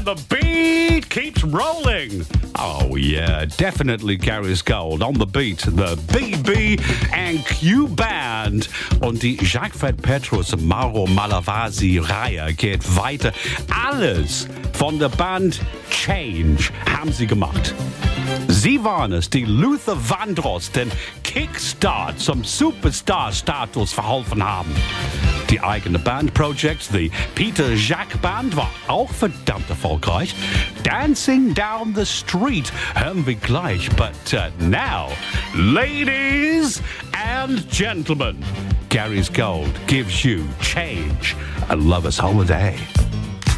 the beat keeps rolling. Oh yeah, definitely Gary's Gold on the beat. The BB&Q Band. Und die Jacques-Fred Petrus Mauro Malavasi-Reihe geht weiter. Alles von der Band Change haben sie gemacht. Sie waren es, die Luther Vandross den Kickstart zum Superstar-Status verholfen haben. Die eigene Bandproject, die Peter Jacques Band, war auch verdammt erfolgreich. Dancing Down the Street hören wir gleich. But now, ladies and gentlemen, Gary's Gold gives you Change, a lover's holiday.